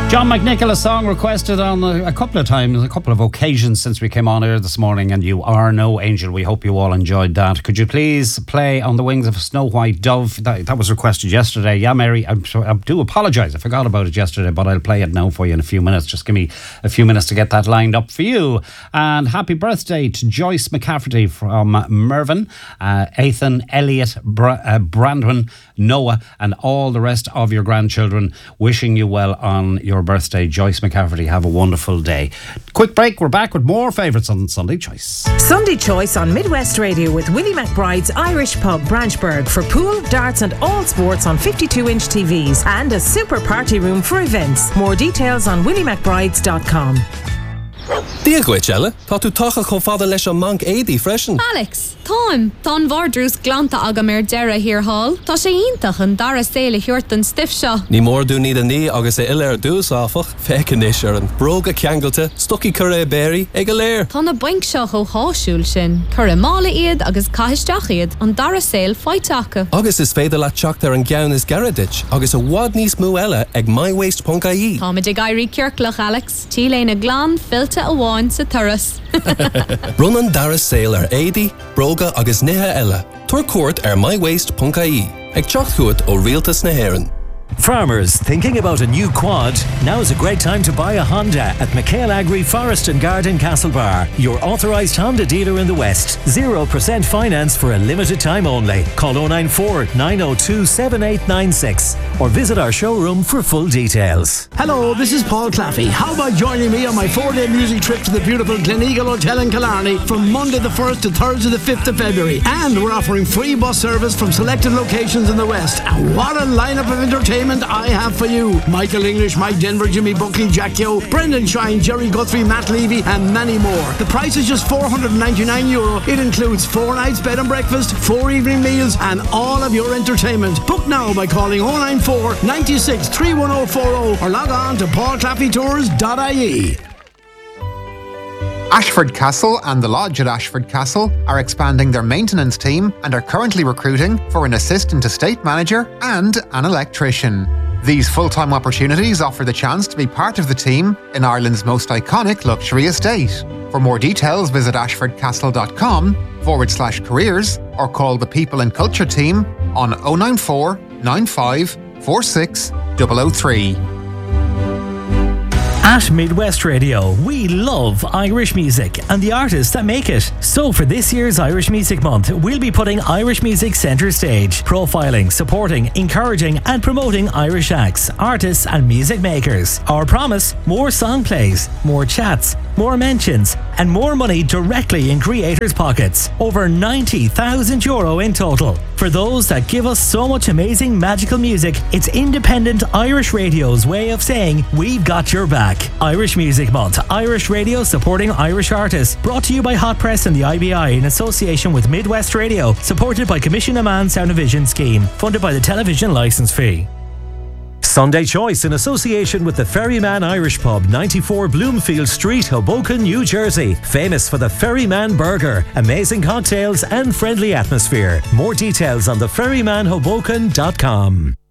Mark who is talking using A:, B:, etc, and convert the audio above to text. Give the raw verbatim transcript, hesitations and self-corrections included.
A: John McNichol, a song requested on a, a couple of times, a couple of occasions since we came on air this morning, and You Are No Angel. We hope you all enjoyed that. Could you please play On the Wings of a Snow White Dove? That, that was requested yesterday. Yeah, Mary, I'm sorry, I do apologise. I forgot about it yesterday, but I'll play it now for you in a few minutes. Just give me a few minutes to get that lined up for you. And happy birthday to Joyce McCafferty from Mervyn, uh, Ethan, Elliot, Bra- uh, Brandon, Noah, and all the rest of your grandchildren. Wishing you well on your birthday, Joyce McCafferty. Have a wonderful day. Quick break. We're back with more favourites on Sunday Choice.
B: Sunday Choice on Midwest Radio with Willie McBride's Irish Pub, Branchburg, for pool, darts and all sports on fifty-two inch T Vs, and a super party room for events. More details on willie mcbrides dot com.
C: Díaghaid, Ella, tá tú tacha chomh fada leis an manc éadaí freisin.
D: Alex, táim, tá an bhardrús glanta agam ar deire hir hall. Tá sé iontach an dara séile hiort an stiff seo.
C: Ní mór dú níad a ní agus é ile ar dús áfach, fecin is ar an bróga ceangalte, stoci curé béri, ag a léir.
D: Tá na baink seo ó háisiúil sin, curé mála iad agus caiisteach iad, an dara séil feitacha.
C: Agus is féidir le teacht ar an gceann is garadit, agus a wad níos mú eile ag my waste dot I E.
D: Tá me ag airí ceirclach, Alex. Tí léin a glán fillte a bháin sa turas.
C: Run an dara séil ar éadaí, bróga agus nithe eile. Tuair cuairt ar my waste dot I E. Ag teacht chuait ó rialtas na hÉireann.
E: Farmers thinking about a new quad? Now is a great time to buy a Honda at McHale Agri Forest and Garden Castlebar, your authorised Honda dealer in the West. zero percent finance for a limited time only. Call oh nine four, nine oh two, seven eight nine six or visit our showroom for full details.
F: Hello, this is Paul Claffey. How about joining me on my four-day music trip to the beautiful Gleneagle Hotel in Killarney from Monday the first to Thursday the fifth of February? And we're offering free bus service from selected locations in the West. And what a lineup of entertainment I have for you. Michael English, Mike Denver, Jimmy Buckley, Jack Yo, Brendan Shine, Jerry Guthrie, Matt Levy and many more. The price is just four hundred ninety-nine euro. It includes four nights bed and breakfast, four evening meals and all of your entertainment. Book now by calling oh nine four, nine six, three one oh four oh or log on to paul claffey tours dot I E.
G: Ashford Castle and the Lodge at Ashford Castle are expanding their maintenance team and are currently recruiting for an assistant estate manager and an electrician. These full-time opportunities offer the chance to be part of the team in Ireland's most iconic luxury estate. For more details, visit ashfordcastle.com forward slash careers or call the People and Culture team on oh nine four, nine five, four six, zero zero three.
E: At Midwest Radio, we love Irish music and the artists that make it. So for this year's Irish Music Month, we'll be putting Irish music centre stage, profiling, supporting, encouraging and promoting Irish acts, artists and music makers. Our promise, more song plays, more chats, more mentions and more money directly in creators' pockets. Over ninety thousand euro in total. For those that give us so much amazing magical music, it's independent Irish radio's way of saying we've got your back. Irish Music Month, Irish Radio supporting Irish artists. Brought to you by Hot Press and the I B I in association with Midwest Radio. Supported by Commission Amman Sound and Vision Scheme. Funded by the television licence fee. Sunday Choice in association with the Ferryman Irish Pub, ninety-four Bloomfield Street, Hoboken, New Jersey. Famous for the Ferryman Burger, amazing cocktails and friendly atmosphere. More details on the ferryman hoboken dot com.